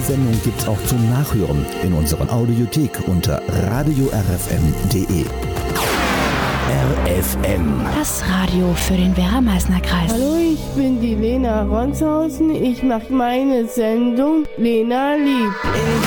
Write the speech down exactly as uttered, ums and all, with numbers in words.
Sendung gibt's auch zum Nachhören in unserer Audiothek unter radio r f m punkt d e. R F M. Das Radio für den Werra-Meißner-Kreis. Hallo, ich bin die Lena Ronshausen. Ich mache meine Sendung Lena liebt.